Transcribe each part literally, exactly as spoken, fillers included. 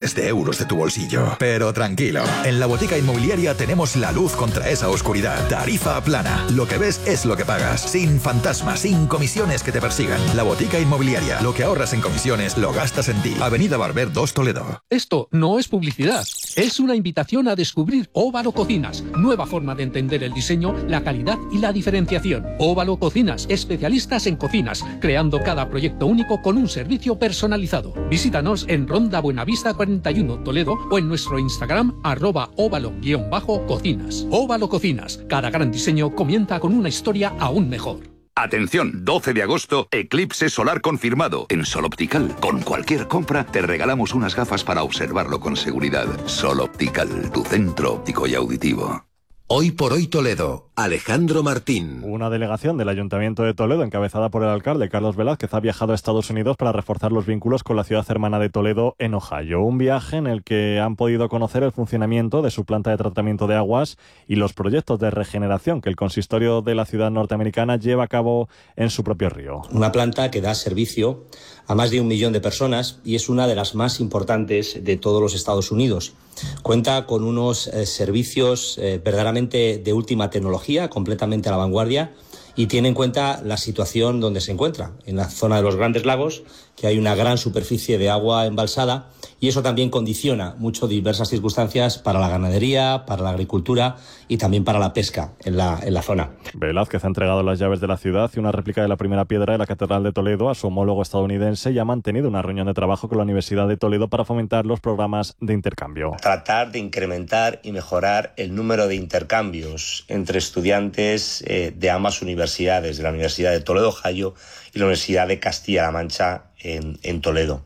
miles de euros de tu bolsillo. Pero tranquilo, en la Botica Inmobiliaria tenemos la luz contra esa oscuridad. Tarifa plana. Lo que ves es lo que pagas. Sin fantasmas, sin comisiones que te persigan. La Botica Inmobiliaria. Lo que ahorras en comisiones lo gastas en ti. Avenida Barber dos, Toledo. Esto no es publicidad. Es una invitación a descubrir Óvalo Cocinas. Nueva forma de entender el diseño, la calidad y la diferenciación. Óvalo Cocinas. Especialistas en cocinas. Creando cada proyecto único con un servicio personalizado. Visítanos en Ronda Buenavista cuarenta y uno, Toledo, o en nuestro Instagram arroba óvalo-cocinas. Óvalo Cocinas. Cada gran diseño comienza con una historia aún mejor. Atención, doce de agosto, eclipse solar confirmado. En Sol Optical, con cualquier compra, te regalamos unas gafas para observarlo con seguridad. Sol Optical, tu centro óptico y auditivo. Hoy por hoy Toledo, Alejandro Martín. Una delegación del Ayuntamiento de Toledo, encabezada por el alcalde Carlos Velázquez, ha viajado a Estados Unidos para reforzar los vínculos con la ciudad hermana de Toledo, en Ohio. Un viaje en el que han podido conocer el funcionamiento de su planta de tratamiento de aguas y los proyectos de regeneración que el consistorio de la ciudad norteamericana lleva a cabo en su propio río. Una planta que da servicio a más de un millón de personas y es una de las más importantes de todos los Estados Unidos. Cuenta con unos eh, servicios eh, verdaderamente de última tecnología, completamente a la vanguardia, y tiene en cuenta la situación donde se encuentra, en la zona de los Grandes Lagos, que hay una gran superficie de agua embalsada, y eso también condiciona mucho diversas circunstancias para la ganadería, para la agricultura y también para la pesca en la, en la zona. Velázquez ha entregado las llaves de la ciudad y una réplica de la primera piedra de la Catedral de Toledo a su homólogo estadounidense y ha mantenido una reunión de trabajo con la Universidad de Toledo para fomentar los programas de intercambio. Tratar de incrementar y mejorar el número de intercambios entre estudiantes eh, de ambas universidades, de la Universidad de Toledo, Ohio, y la Universidad de Castilla-La Mancha en, en Toledo.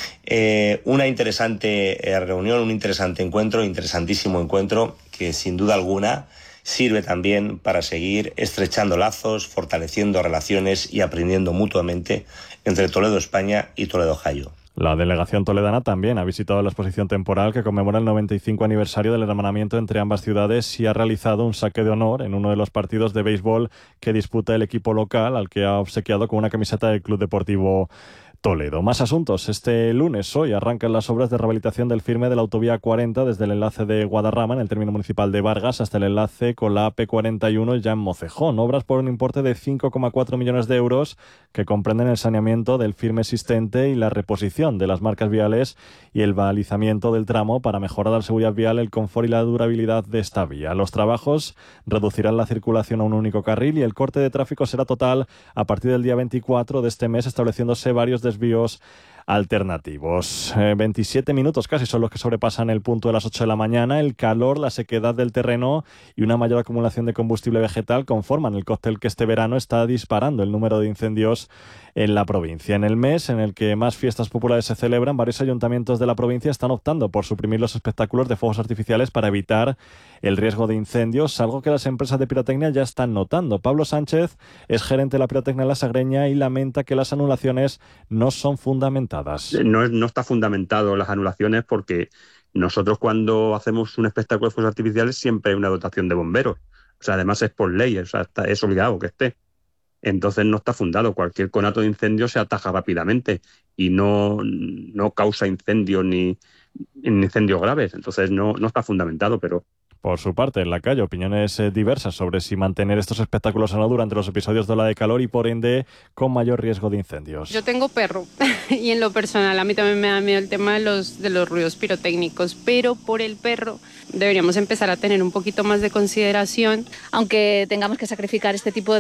Eh, una interesante eh, reunión, un interesante encuentro, interesantísimo encuentro que sin duda alguna sirve también para seguir estrechando lazos, fortaleciendo relaciones y aprendiendo mutuamente entre Toledo, España y Toledo, Ohio. La delegación toledana también ha visitado la exposición temporal que conmemora el noventa y cinco aniversario del hermanamiento entre ambas ciudades y ha realizado un saque de honor en uno de los partidos de béisbol que disputa el equipo local, al que ha obsequiado con una camiseta del Club Deportivo Toledo. Más asuntos. Este lunes, hoy, arrancan las obras de rehabilitación del firme de la autovía cuarenta desde el enlace de Guadarrama, en el término municipal de Vargas, hasta el enlace con la A P cuarenta y uno ya en Mocejón. Obras por un importe de cinco coma cuatro millones de euros que comprenden el saneamiento del firme existente y la reposición de las marcas viales y el balizamiento del tramo para mejorar la seguridad vial, el confort y la durabilidad de esta vía. Los trabajos reducirán la circulación a un único carril y el corte de tráfico será total a partir del día veinticuatro de este mes, estableciéndose varios desvíos alternativos. Eh, veintisiete minutos casi son los que sobrepasan el punto de las ocho de la mañana. El calor, la sequedad del terreno y una mayor acumulación de combustible vegetal conforman el cóctel que este verano está disparando el número de incendios en la provincia. En el mes en el que más fiestas populares se celebran, varios ayuntamientos de la provincia están optando por suprimir los espectáculos de fuegos artificiales para evitar el riesgo de incendios, algo que las empresas de pirotecnia ya están notando. Pablo Sánchez es gerente de la pirotecnia en La Sagreña y lamenta que las anulaciones no son fundamentadas. No, no está fundamentado las anulaciones porque nosotros cuando hacemos un espectáculo de fuegos artificiales siempre hay una dotación de bomberos. O sea, además es por ley, o sea, está, es obligado que esté. Entonces no está fundado. Cualquier conato de incendio se ataja rápidamente y no, no causa incendios ni, ni incendios graves. Entonces no, no está fundamentado, pero... Por su parte, en la calle, opiniones eh, diversas sobre si mantener estos espectáculos o no durante los episodios de ola de calor y, por ende, con mayor riesgo de incendios. Yo tengo perro y en lo personal a mí también me da miedo el tema de los, de los ruidos pirotécnicos, pero por el perro deberíamos empezar a tener un poquito más de consideración. Aunque tengamos que sacrificar este tipo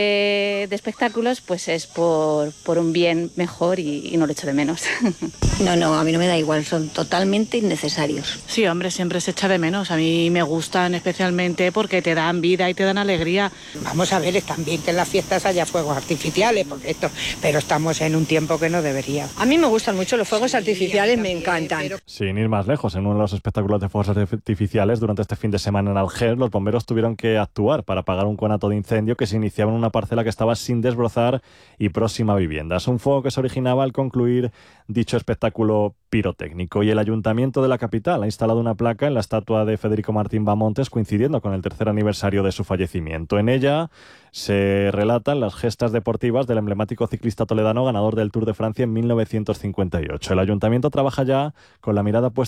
de, de espectáculos, pues es por, por un bien mejor y, y no lo echo de menos. No, no, a mí no me da igual, son totalmente innecesarios. Sí, hombre, siempre se echa de menos. A mí me gustan especialmente porque te dan vida y te dan alegría. Vamos a ver, están bien que en las fiestas haya fuegos artificiales, porque esto, pero estamos en un tiempo que no debería. A mí me gustan mucho los fuegos artificiales, sí, me encantan. Pero... Sin ir más lejos, en uno de los espectáculos de fuegos artificiales durante este fin de semana en Alger, los bomberos tuvieron que actuar para apagar un conato de incendio que se iniciaba en una parcela que estaba sin desbrozar y próxima a viviendas. Un fuego que se originaba al concluir dicho espectáculo pirotécnico. Y el Ayuntamiento de la capital ha instalado una placa en la estatua de Federico Martín Bamontes, coincidiendo con el tercer aniversario de su fallecimiento. En ella se relatan las gestas deportivas del emblemático ciclista toledano ganador del Tour de Francia en mil novecientos cincuenta y ocho. El Ayuntamiento trabaja ya con la mirada puesta